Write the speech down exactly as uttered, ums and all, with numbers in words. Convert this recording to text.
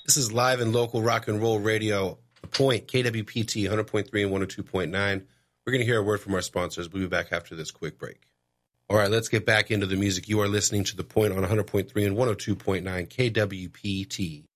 This is live and local rock and roll radio, The Point, K W P T one hundred point three and one oh two point nine. We're going to hear a word from our sponsors. We'll be back after this quick break. All right, let's get back into the music. You are listening to The Point on one hundred point three and one oh two point nine K W P T.